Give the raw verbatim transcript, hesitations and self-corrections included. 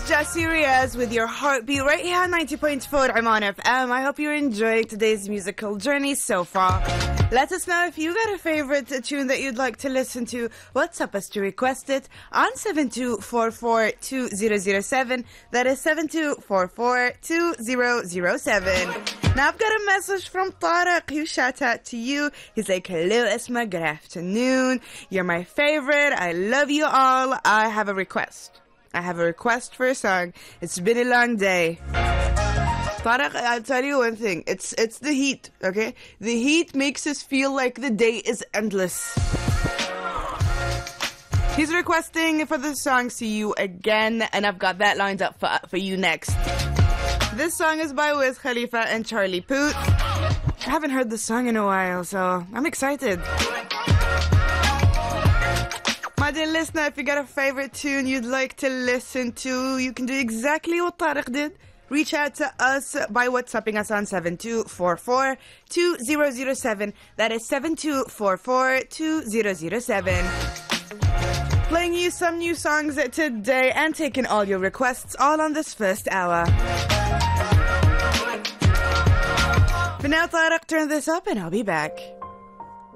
Jesse Reyes with your heartbeat right here on ninety point four Oman F M. I hope you're enjoying today's musical journey so far. Let us know if you got a favorite tune that you'd like to listen to. WhatsApp us to request it on seven two four four two zero zero seven. That is seven two four four two zero zero seven. Now I've got a message from Tariq. He shout out to you. He's like, hello Esma, good afternoon. You're my favorite. I love you all. I have a request. I have a request for a song. It's been a long day. Tariq, I'll tell you one thing. It's it's the heat, okay? The heat makes us feel like the day is endless. He's requesting for the song See You Again, and I've got that lined up for, for you next. This song is by Wiz Khalifa and Charlie Puth. I haven't heard this song in a while, so I'm excited. My dear listener, if you got a favorite tune you'd like to listen to, you can do exactly what Tariq did. Reach out to us by WhatsApping us on seven two four four two zero zero seven. That is seven two four four two zero zero seven. Playing you some new songs today and taking all your requests all on this first hour. For now, Tariq, turn this up and I'll be back.